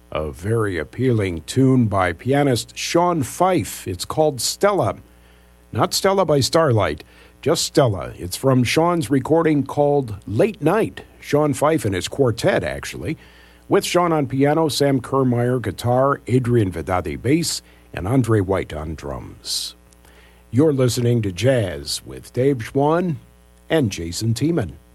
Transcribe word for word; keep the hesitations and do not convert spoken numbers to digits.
A very appealing tune by pianist Sean Fife. It's called Stella. Not Stella by Starlight, just Stella. It's from Sean's recording called Late Night. Sean Fife and his quartet, actually. With Sean on piano, Sam Kermeyer guitar, Adrian Vedati bass, and Andre White on drums. You're listening to Jazz with Dave Schwann and Jason Tiemann.